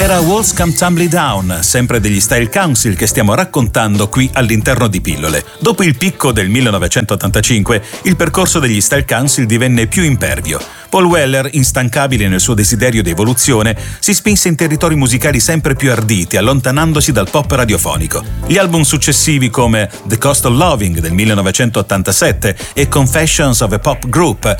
Era Walls Come Tumbling Down, sempre degli Style Council, che stiamo raccontando qui all'interno di Pillole. Dopo il picco del 1985, il percorso degli Style Council divenne più impervio. Paul Weller, instancabile nel suo desiderio di evoluzione, si spinse in territori musicali sempre più arditi, allontanandosi dal pop radiofonico. Gli album successivi come The Cost of Loving del 1987 e Confessions of a Pop Group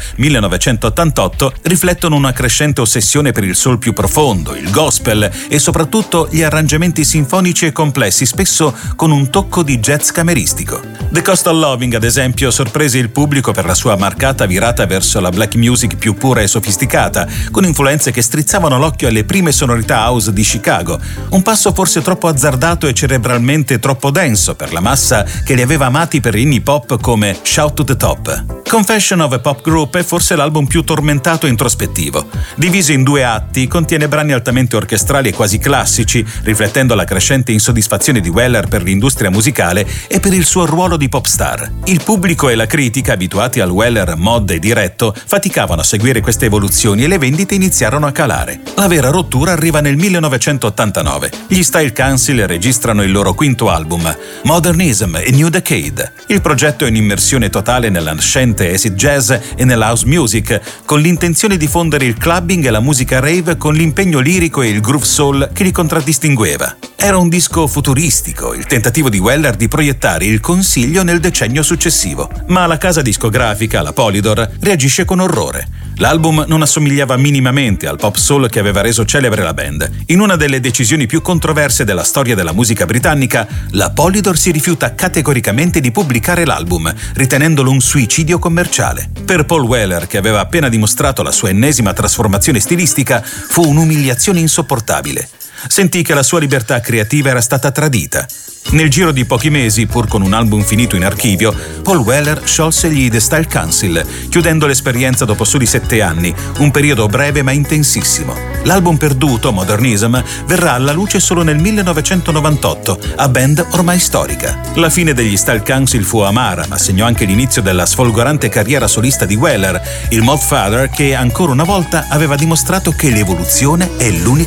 1988 riflettono una crescente ossessione per il soul più profondo, il gospel e soprattutto gli arrangiamenti sinfonici e complessi, spesso con un tocco di jazz cameristico. The Cost of Loving, ad esempio, sorprese il pubblico per la sua marcata virata verso la black music più pura e sofisticata, con influenze che strizzavano l'occhio alle prime sonorità house di Chicago, un passo forse troppo azzardato e cerebralmente troppo denso per la massa che li aveva amati per inni pop come Shout to the Top. Confession of a Pop Group è forse l'album più tormentato e introspettivo. Diviso in 2 atti, contiene brani altamente orchestrali e quasi classici, riflettendo la crescente insoddisfazione di Weller per l'industria musicale e per il suo ruolo di pop star. Il pubblico e la critica, abituati al Weller mod e diretto, faticavano a seguire queste evoluzioni e le vendite iniziarono a calare. La vera rottura arriva nel 1989. Gli Style Council registrano il loro quinto album, Modernism e New Decade. Il progetto è un'immersione totale nella nascente acid jazz e nella house music, con l'intenzione di fondere il clubbing e la musica rave con l'impegno lirico e il groove soul che li contraddistingueva. Era un disco futuristico, il tentativo di Weller di proiettare il Consiglio nel decennio successivo. Ma la casa discografica, la Polydor, reagisce con orrore. L'album non assomigliava minimamente al pop soul che aveva reso celebre la band. In una delle decisioni più controverse della storia della musica britannica, la Polydor si rifiuta categoricamente di pubblicare l'album, ritenendolo un suicidio commerciale. Per Paul Weller, che aveva appena dimostrato la sua ennesima trasformazione stilistica, fu un'umiliazione insopportabile. Sentì che la sua libertà creativa era stata tradita. Nel giro di pochi mesi, pur con un album finito in archivio, Paul Weller sciolse gli The Style Council, chiudendo l'esperienza dopo soli 7 anni, un periodo breve ma intensissimo. L'album perduto, Modernism, verrà alla luce solo nel 1998, a band ormai storica. La fine degli Style Council fu amara, ma segnò anche l'inizio della sfolgorante carriera solista di Weller, il Mod Father, che ancora una volta aveva dimostrato che l'evoluzione è l'unica